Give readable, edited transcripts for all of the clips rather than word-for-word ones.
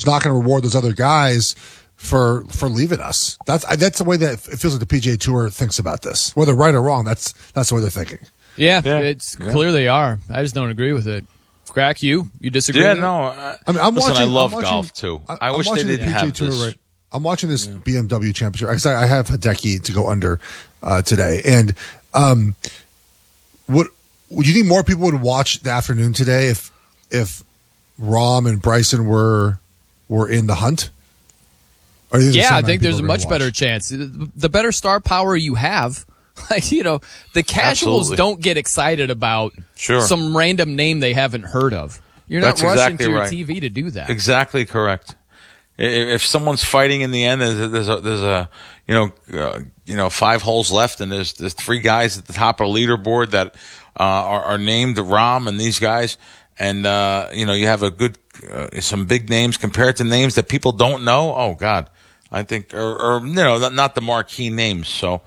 not going to reward those other guys for leaving us. That's the way that it feels like the PGA Tour thinks about this. Whether right or wrong, that's the way they're thinking. Yeah, it's clear they are. I just don't agree with it. Crack, you disagree? Yeah, with no. it? I love golf too. I wish they didn't have this. Right. I'm watching this BMW Championship. I have Hideki to go under today, and would you think more people would watch the afternoon today if Rahm and Bryson were in the hunt? I think there's a much better chance. The better star power you have, the casuals don't get excited about some random name they haven't heard of. You're not rushing to your TV to do that. Exactly correct. If someone's fighting in the end, there's a 5 holes left, and there's 3 guys at the top of the leaderboard that are named Rahm and these guys, and you have a good some big names compared to names that people don't know. Oh God, I think or not the marquee names. So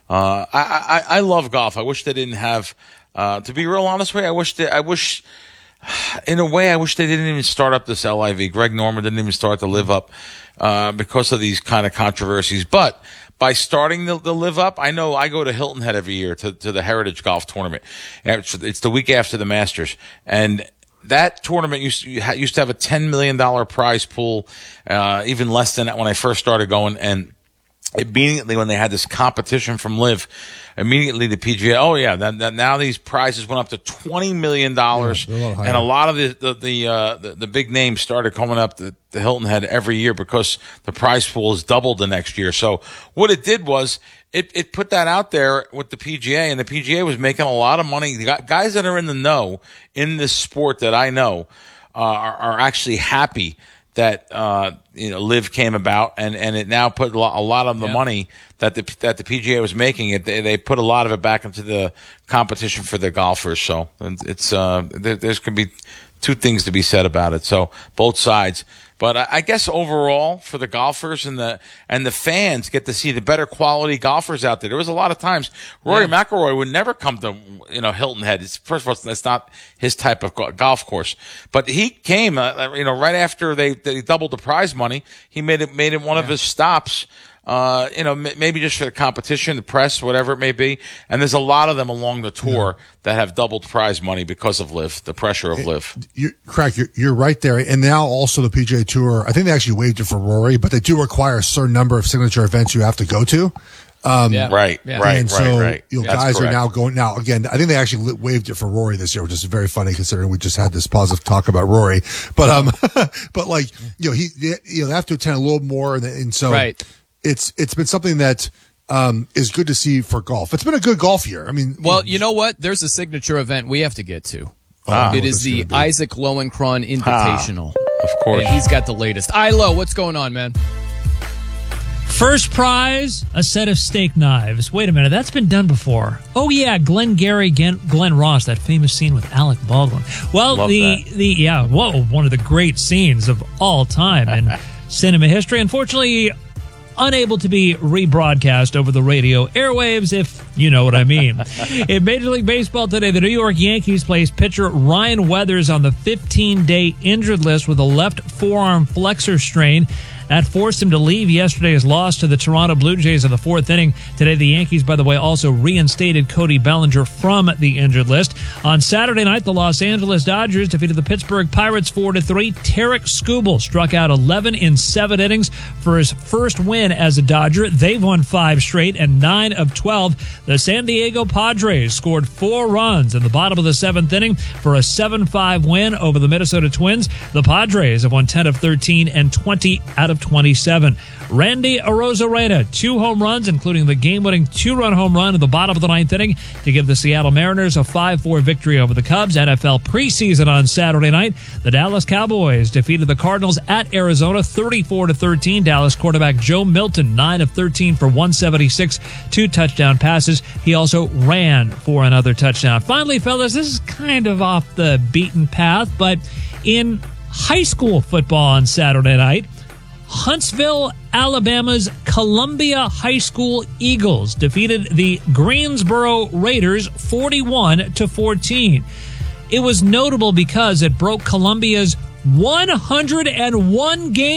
I love golf. I wish they didn't have. To be real honest with you, I wish. In a way, I wish they didn't even start up this LIV. Greg Norman didn't even start to live up because of these kind of controversies. But by starting the live up, I know I go to Hilton Head every year to the Heritage Golf Tournament. It's the week after the Masters. And that tournament used to have a $10 million prize pool, even less than that when I first started going. And immediately when they had this competition from Live, immediately the PGA, now these prizes went up to $20 million, and a lot of the big names started coming up the Hilton Head every year because the prize pool is doubled the next year. So what it did was it put that out there with the PGA, and the PGA was making a lot of money. The guys that are in the know in this sport that I know are actually happy that Live came about, and it now put a lot of the money that the PGA was making. They put a lot of it back into the competition for the golfers. So it's there's could be 2 things to be said about it. So both sides. But I guess overall for the golfers and the fans get to see the better quality golfers out there. There was a lot of times Rory McIlroy would never come to Hilton Head. First of all, that's not his type of golf course. But he came right after they doubled the prize money. He made it one of his stops. Maybe just for the competition, the press, whatever it may be. And there's a lot of them along the tour that have doubled prize money because of Live, the pressure of Live. You're right there. And now also the PGA Tour, I think they actually waived it for Rory, but they do require a certain number of signature events you have to go to. Right. And so right. Guys are now going. Now, again, I think they actually waived it for Rory this year, which is very funny considering we just had this positive talk about Rory. But they have to attend a little more, and so It's been something that is good to see for golf. It's been a good golf year. I mean, you know what? There's a signature event we have to get to. It is the Isaac Lowenkron Invitational. Of course. And he's got the latest. Ilo, what's going on, man? First prize, a set of steak knives. Wait a minute, that's been done before. Oh yeah, Glengarry Glen Ross, that famous scene with Alec Baldwin. Well, one of the great scenes of all time in cinema history. Unfortunately, unable to be rebroadcast over the radio airwaves, if you know what I mean. In Major League Baseball today, the New York Yankees placed pitcher Ryan Weathers on the 15-day injured list with a left forearm flexor strain. That forced him to leave yesterday's loss to the Toronto Blue Jays in the 4th inning. Today, the Yankees, by the way, also reinstated Cody Bellinger from the injured list. On Saturday night, the Los Angeles Dodgers defeated the Pittsburgh Pirates 4-3. Tarek Skubal struck out 11 in 7 innings for his first win as a Dodger. They've won 5 straight and 9 of 12. The San Diego Padres scored 4 runs in the bottom of the 7th inning for a 7-5 win over the Minnesota Twins. The Padres have won 10 of 13 and 20 out of 27. Randy Arozarena, 2 home runs, including the game-winning 2-run home run in the bottom of the 9th inning to give the Seattle Mariners a 5-4 victory over the Cubs. NFL preseason on Saturday night. The Dallas Cowboys defeated the Cardinals at Arizona 34-13. Dallas quarterback Joe Milton, 9 of 13 for 176, 2 touchdown passes. He also ran for another touchdown. Finally, fellas, this is kind of off the beaten path, but in high school football on Saturday night, Huntsville, Alabama's Columbia High School Eagles defeated the Greensboro Raiders 41-14. It was notable because it broke Columbia's 101 game